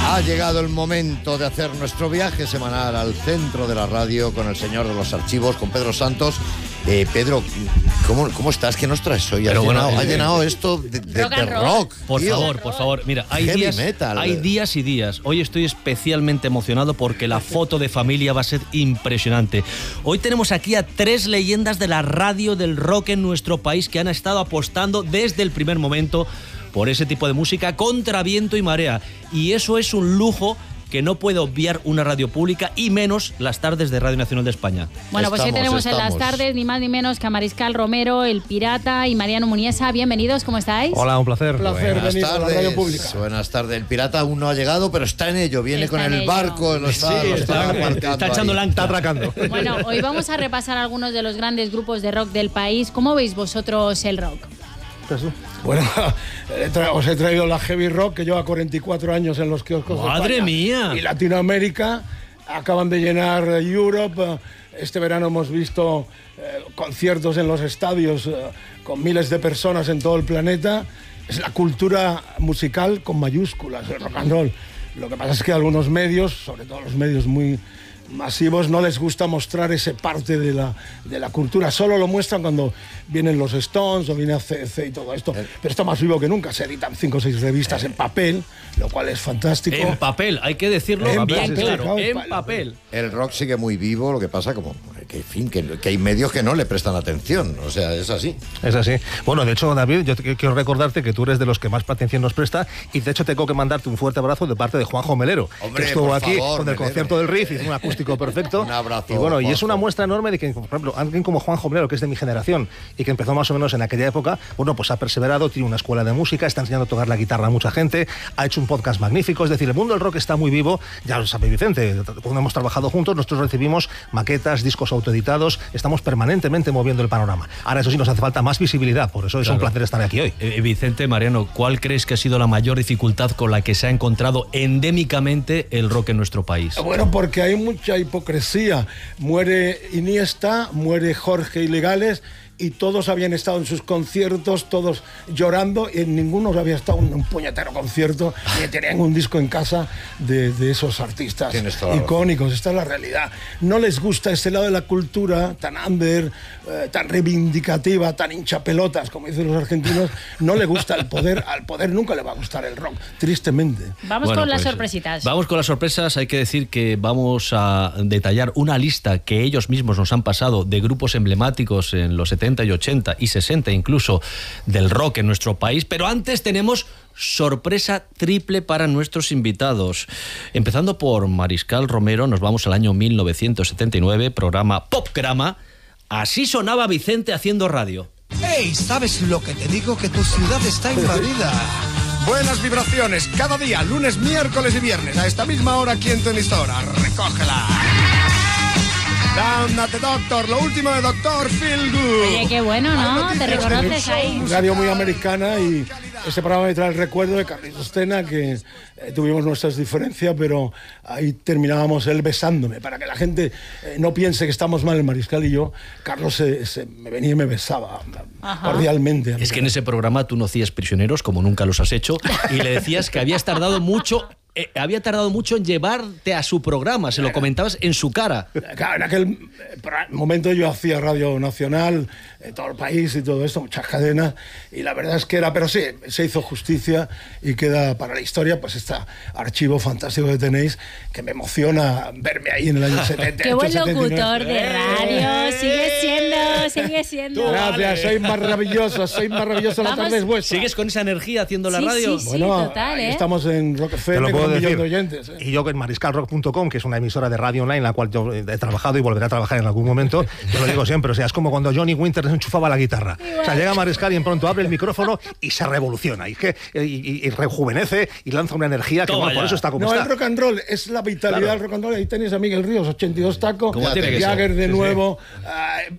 Ha llegado el momento de hacer nuestro viaje semanal al centro de la radio con el señor de los archivos, con Pedro Santos. Pedro, ¿cómo estás? ¿Qué nos traes hoy? ¿Has llenado esto de rock? Por favor. Mira, hay días y días. Hoy estoy especialmente emocionado porque la foto de familia va a ser impresionante. Hoy tenemos aquí a 3 leyendas de la radio del rock en nuestro país que han estado apostando desde el primer momento por ese tipo de música contra viento y marea. Y eso es un lujo que no puede obviar una radio pública y menos las tardes de Radio Nacional de España. Bueno, pues hoy tenemos en las tardes ni más ni menos que a Mariscal Romero, El Pirata y Mariano Muniesa. Bienvenidos, ¿cómo estáis? Hola, un placer. Buenas tardes. Buenas tardes. El Pirata aún no ha llegado, pero está en ello. Viene con el barco, está echando la está atracando. Bueno, hoy vamos a repasar algunos de los grandes grupos de rock del país. ¿Cómo veis vosotros el rock? Bueno, os he traído la heavy rock, que lleva 44 años en los kioscos. ¡Madre mía! Y Latinoamérica. Acaban de llenar Europe. Este verano hemos visto conciertos en los estadios con miles de personas en todo el planeta. Es la cultura musical con mayúsculas, el rock and roll. Lo que pasa es que algunos medios, sobre todo los medios muy masivos, no les gusta mostrar ese parte de la cultura. Solo lo muestran cuando vienen los Stones o viene ACDC y todo esto. Pero está más vivo que nunca. Se editan 5 o 6 revistas en papel, lo cual es fantástico. En papel, hay que decirlo bien claro. En papel. El rock sigue muy vivo, lo que pasa que hay medios que no le prestan atención. O sea, es así. Es así. Bueno, de hecho, David, yo quiero recordarte que tú eres de los que más atención nos presta y de hecho tengo que mandarte un fuerte abrazo de parte de Juanjo Melero, que estuvo aquí con el concierto del Riff, hizo un acústico perfecto. Un abrazo. Y bueno, Juanjo. y es una muestra enorme de que, por ejemplo, alguien como Juanjo Melero, que es de mi generación y que empezó más o menos en aquella época, bueno, pues ha perseverado, tiene una escuela de música, está enseñando a tocar la guitarra a mucha gente, ha hecho un podcast magnífico. Es decir, el mundo del rock está muy vivo. Ya lo sabe Vicente, cuando hemos trabajado juntos, nosotros recibimos maquetas, discos autoeditados, estamos permanentemente moviendo el panorama. Ahora, eso sí, nos hace falta más visibilidad, por eso es un placer estar aquí hoy. Vicente, Mariano, ¿cuál crees que ha sido la mayor dificultad con la que se ha encontrado endémicamente el rock en nuestro país? Bueno, porque hay mucha hipocresía. Muere Iniesta, muere Jorge Ilegales, y todos habían estado en sus conciertos, todos llorando, y en ninguno había estado en un puñetero concierto, ni tenían un disco en casa de esos artistas icónicos. Esta es la realidad. No les gusta este lado de la cultura tan under, tan reivindicativa, tan hinchapelotas, como dicen los argentinos. No le gusta el poder. Al poder nunca le va a gustar el rock, tristemente. Vamos con las sorpresitas. Vamos con las sorpresas. Hay que decir que vamos a detallar una lista que ellos mismos nos han pasado de grupos emblemáticos en los 70 y 80 y 60 incluso del rock en nuestro país, pero antes tenemos sorpresa triple para nuestros invitados. Empezando por Mariscal Romero, nos vamos al año 1979, programa Popgrama. Así sonaba Vicente haciendo radio. ¡Ey! ¿Sabes lo que te digo? Que tu ciudad está invadida. Buenas vibraciones, cada día, lunes, miércoles y viernes, a esta misma hora aquí en tu emisora. ¡Recógela! Down at the Doctor, lo último de Doctor Feel Good. Oye, qué bueno, ¿no? Te reconoces ahí. Radio muy americana, y este programa me trae el recuerdo de Carlitos Tena, que tuvimos nuestras diferencias, pero ahí terminábamos él besándome. Para que la gente no piense que estamos mal el Mariscal y yo, Carlos me venía y me besaba cordialmente. Es que en ese programa tú no hacías prisioneros, como nunca los has hecho, y le decías que había tardado mucho en llevarte a su programa, se lo comentabas en su cara. Claro, en aquel momento yo hacía Radio Nacional, todo el país y todo esto, muchas cadenas, y la verdad es que pero sí, se hizo justicia y queda para la historia, pues este archivo fantástico que tenéis, que me emociona verme ahí en el año 70. ¡Qué buen locutor de radio! Sigue siendo. Gracias, soy maravilloso la tarde es vuestra. ¿Sigues con esa energía haciendo la radio? Sí, bueno, total, estamos en Rock FM con un millón de oyentes. Y yo en mariscalrock.com, que es una emisora de radio online en la cual yo he trabajado y volveré a trabajar en algún momento, yo lo digo siempre, o sea, es como cuando Johnny Winter enchufaba la guitarra. Igual. O sea, llega Mariscal y en pronto abre el micrófono y se revoluciona, y rejuvenece y lanza una energía que, bueno, por eso está como está. No, el rock and roll es la vitalidad del rock and roll. Ahí tenéis a Miguel Ríos, 82 tacos, Jagger de nuevo.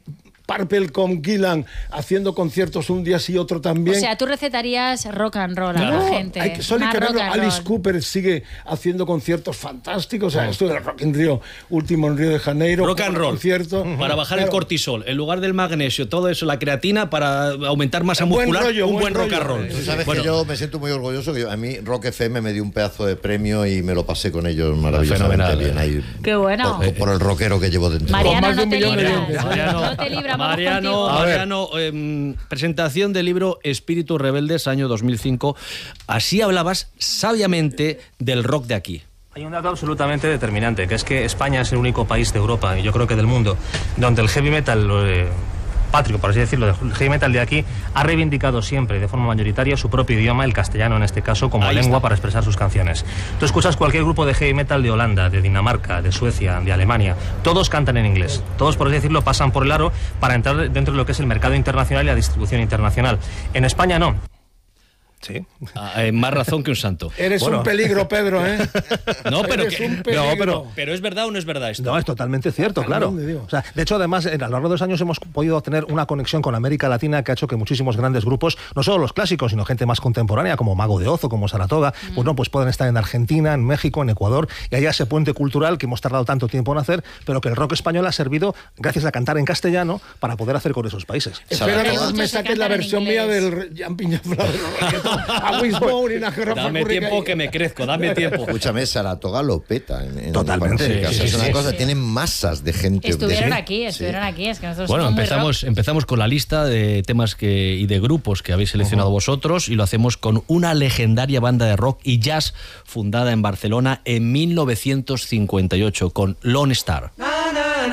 Purple con Gillan haciendo conciertos un día sí, otro también. O sea, tú recetarías rock and roll a la gente. Alice Cooper sigue haciendo conciertos fantásticos. O sea, esto del Rock in Rio, último en Río de Janeiro. Rock and roll. Concierto. Para bajar el cortisol, en lugar del magnesio, todo eso, la creatina, para aumentar masa muscular, un buen rock and roll. Tú sabes que yo me siento muy orgulloso, que a mí Rock FM me dio un pedazo de premio y me lo pasé con ellos maravillosamente bien. Ahí, qué bueno. Por el rockero que llevo dentro. Mariano, no te libras. Mariano, presentación del libro Espíritus Rebeldes, año 2005. Así hablabas sabiamente del rock de aquí. Hay un dato absolutamente determinante, que es que España es el único país de Europa, y yo creo que del mundo, donde el heavy metal patrio, por así decirlo, el heavy metal de aquí, ha reivindicado siempre, de forma mayoritaria, su propio idioma, el castellano en este caso, como lengua para expresar sus canciones. Tú escuchas cualquier grupo de heavy metal de Holanda, de Dinamarca, de Suecia, de Alemania, todos cantan en inglés. Todos, por así decirlo, pasan por el aro para entrar dentro de lo que es el mercado internacional y la distribución internacional. En España no. Sí. Más razón que un santo. Eres un peligro, Pedro, ¿eh? No, pero ¿es verdad o no es verdad esto? No, es totalmente cierto, claro. O sea, de hecho, además, a lo largo de los años hemos podido tener una conexión con América Latina que ha hecho que muchísimos grandes grupos, no solo los clásicos, sino gente más contemporánea, como Mago de Oz o como Saratoga, pues pueden estar en Argentina, en México, en Ecuador, y haya ese puente cultural que hemos tardado tanto tiempo en hacer, pero que el rock español ha servido, gracias a cantar en castellano, para poder hacer con esos países. Espera que me saques la versión mía del Jan Piñaflor. Dame tiempo que me crezco, dame tiempo. Escúchame, Saratoga lo peta. Totalmente. Es una cosa, tienen masas de gente. Estuvieron aquí, es que nosotros bueno, empezamos con la lista de temas y de grupos que habéis seleccionado vosotros, y lo hacemos con una legendaria banda de rock y jazz fundada en Barcelona en 1958, con Lone Star.